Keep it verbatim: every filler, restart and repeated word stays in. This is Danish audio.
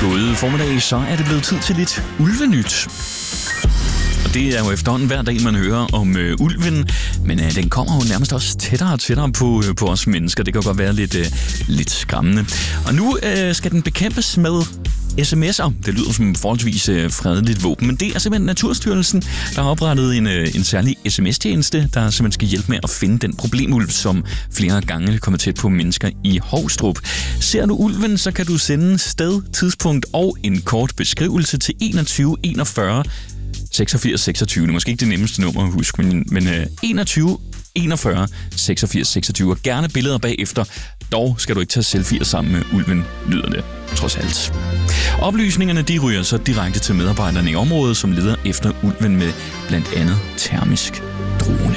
God formiddag, så er det blevet tid til lidt ulvenyt. Og det er jo efterhånden hver dag, man hører om øh, ulven, men øh, den kommer jo nærmest også tættere og tættere på, øh, på os mennesker. Det kan godt være lidt, øh, lidt skræmmende. Og nu øh, skal den bekæmpes med sms'er. Det lyder som forholdsvis øh, fredeligt våben, men det er simpelthen Naturstyrelsen, der har oprettet en, øh, en særlig sms-tjeneste, der simpelthen skal hjælpe med at finde den problemulv, som flere gange kommer tæt på mennesker i Hovstrup. Ser du ulven, så kan du sende sted, tidspunkt og en kort beskrivelse til enogtyve enogfyrre seksogfirs seksogtyve. Det er måske ikke det nemmeste nummer at huske, men, men øh, enogtyve enogfyrre seksogfirs seksogtyve, og gerne billeder bagefter. Dog skal du ikke tage selfies sammen med ulven, lyder det trods alt. Oplysningerne de ryger så direkte til medarbejderne i området, som leder efter ulven med blandt andet termisk drone.